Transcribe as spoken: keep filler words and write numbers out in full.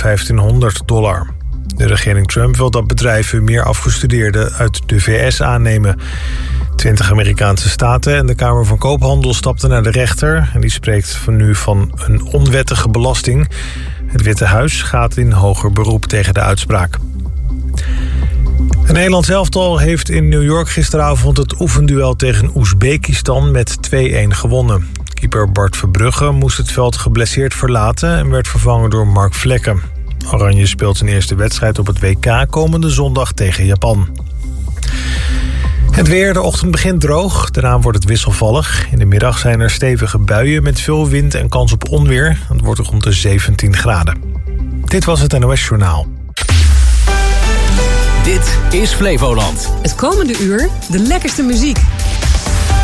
vijftienhonderd dollar. De regering Trump wil dat bedrijven meer afgestudeerden uit de V S aannemen. Twintig Amerikaanse staten en de Kamer van Koophandel stapten naar de rechter. En die spreekt van nu van een onwettige belasting. Het Witte Huis gaat in hoger beroep tegen de uitspraak. Het Nederlands elftal heeft in New York gisteravond het oefenduel tegen Oezbekistan met twee-een gewonnen. Keeper Bart Verbrugge moest het veld geblesseerd verlaten en werd vervangen door Mark Vlekken. Oranje speelt zijn eerste wedstrijd op het W K komende zondag tegen Japan. Het weer, de ochtend begint droog, daarna wordt het wisselvallig. In de middag zijn er stevige buien met veel wind en kans op onweer. Het wordt rond de zeventien graden. Dit was het N O S Journaal. Dit is Flevoland. Het komende uur de lekkerste muziek.